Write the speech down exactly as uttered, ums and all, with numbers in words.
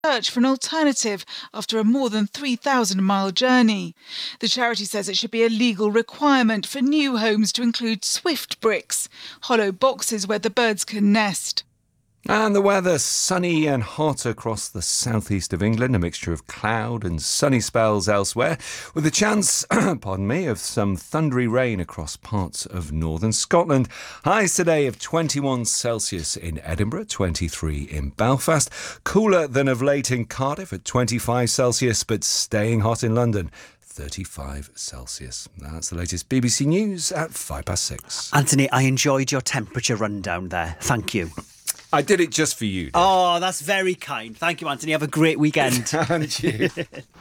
search for an alternative after a more than three thousand mile journey. The charity says it should be a legal requirement for new homes to include Swift bricks, hollow boxes where the birds can nest. And the weather, sunny and hot across the southeast of England, a mixture of cloud and sunny spells elsewhere, with a chance, pardon me, of some thundery rain across parts of northern Scotland. Highs today of twenty-one Celsius in Edinburgh, twenty-three in Belfast. Cooler than of late in Cardiff at twenty-five Celsius, but staying hot in London, thirty-five Celsius. That's the latest B B C News at five past six. Anthony, I enjoyed your temperature rundown there. Thank you. I did it just for you. Dave. Oh, that's very kind. Thank you, Anthony. Have a great weekend. And you.